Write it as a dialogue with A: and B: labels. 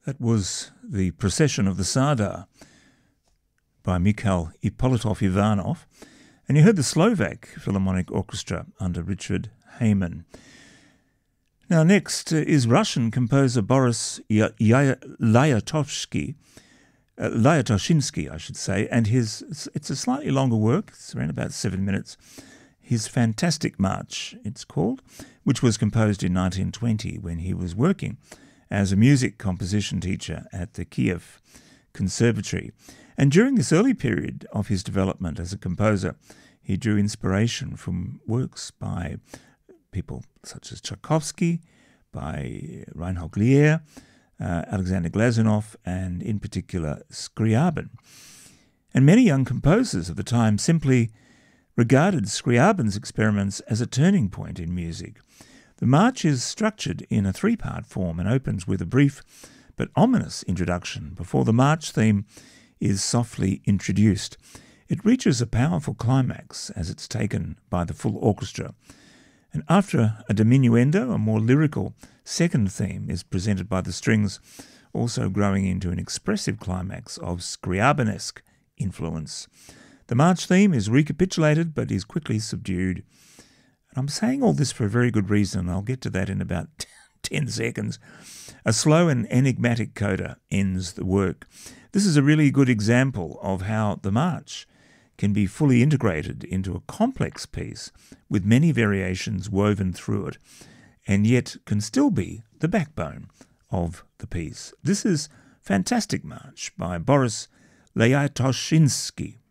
A: That was the Procession of the Sada by Mikhail Ippolitov-Ivanov. And you heard the Slovak Philharmonic Orchestra under Richard Hayman. Now next is Russian composer Boris Lyatoshinsky, and it's a slightly longer work, it's around about 7 minutes. His Fantastic March, it's called, which was composed in 1920 when he was working as a music composition teacher at the Kiev Conservatory. And during this early period of his development as a composer, he drew inspiration from works by people such as Tchaikovsky, by Reinhold Glier, Alexander Glazunov, and in particular Scriabin. And many young composers of the time simply regarded Scriabin's experiments as a turning point in music. The march is structured in a three-part form and opens with a brief but ominous introduction before the march theme is softly introduced. It reaches a powerful climax as it's taken by the full orchestra. And after a diminuendo, a more lyrical second theme is presented by the strings, also growing into an expressive climax of Scriabinesque influence. The march theme is recapitulated but is quickly subdued. And I'm saying all this for a very good reason, and I'll get to that in about 10 seconds. A slow and enigmatic coda ends the work. This is a really good example of how the march can be fully integrated into a complex piece with many variations woven through it, and yet can still be the backbone of the piece. This is Fantastic March by Boris Lyatoshinsky.